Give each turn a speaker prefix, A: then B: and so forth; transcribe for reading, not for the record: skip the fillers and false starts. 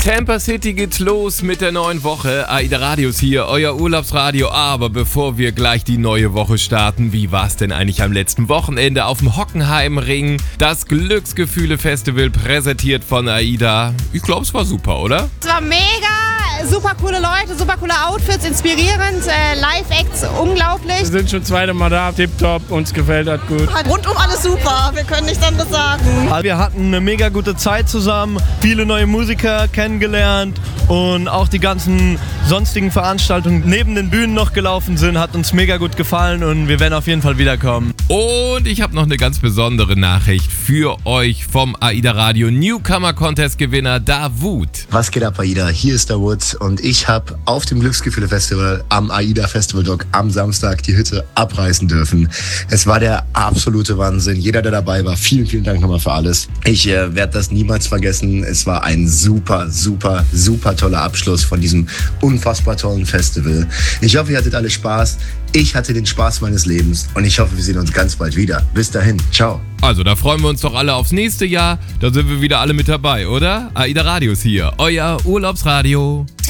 A: Tampa City geht's los mit der neuen Woche. AIDA Radio ist hier, euer Urlaubsradio. Aber bevor wir gleich die neue Woche starten, wie war's denn eigentlich am letzten Wochenende auf dem Hockenheimring? Das Glücksgefühle-Festival präsentiert von AIDA. Ich glaube, es war super, oder?
B: Es war mega, super coole Leute, super coole Outfits, inspirierend, Live-Acts unglaublich.
C: Wir sind schon zweite Mal da, tipptopp, uns gefällt das gut.
B: Rundum alles super, wir können nichts anderes sagen.
D: Wir hatten eine mega gute Zeit zusammen, viele neue Musiker kennengelernt und auch die ganzen sonstigen Veranstaltungen neben den Bühnen noch gelaufen sind, hat uns mega gut gefallen und wir werden auf jeden Fall wiederkommen.
A: Und ich habe noch eine ganz besondere Nachricht für euch vom AIDA Radio Newcomer Contest Gewinner Davut.
E: Was geht ab, AIDA? Hier ist der Woods und ich habe auf dem Glücksgefühle Festival am AIDA Festival Dock am Samstag die Hütte abreißen dürfen. Es war der absolute Wahnsinn. Jeder, der dabei war, vielen, vielen Dank nochmal für alles. Ich werde das niemals vergessen. Es war ein super, super, super toller Abschluss von diesem unfassbar tollen Festival. Ich hoffe, ihr hattet alle Spaß. Ich hatte den Spaß meines Lebens und ich hoffe, wir sehen uns ganz bald wieder. Bis dahin, ciao.
A: Also, da freuen wir uns doch alle aufs nächste Jahr. Da sind wir wieder alle mit dabei, oder? AIDA Radio ist hier, euer Urlaubsradio.